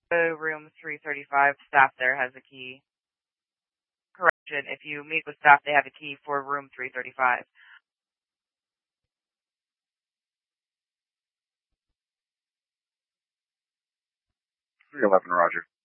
room 335, staff there has a key. Correction, if you meet with staff, they have a key for room 335. 311, roger.